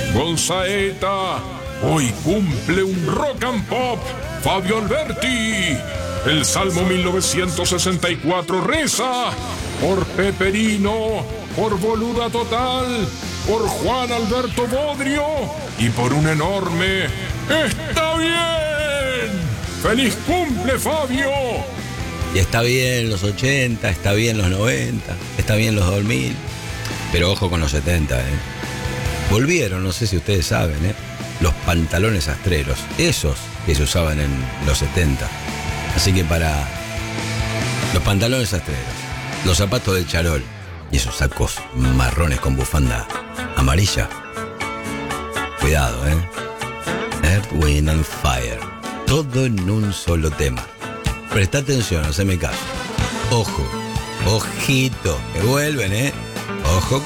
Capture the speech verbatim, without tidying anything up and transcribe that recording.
Gonzaeta, hoy cumple un rock and pop. Fabio Alberti. El Salmo mil novecientos sesenta y cuatro reza por Peperino, por Boluda Total, por Juan Alberto Bodrio y por un enorme ¡Está bien! ¡Feliz cumple, Fabio! Y está bien los ochenta, está bien los noventa, está bien los dos mil, pero ojo con los setenta, ¿eh? Volvieron, no sé si ustedes saben, ¿eh? Los pantalones astreros, esos que se usaban en los setenta. Así que para los pantalones astreros, los zapatos de charol y esos sacos marrones con bufanda amarilla, cuidado, ¿eh? Earth, Wind and Fire, todo en un solo tema. Presta atención, haceme caso. Ojo, ojito, que vuelven, ¿eh? Ojo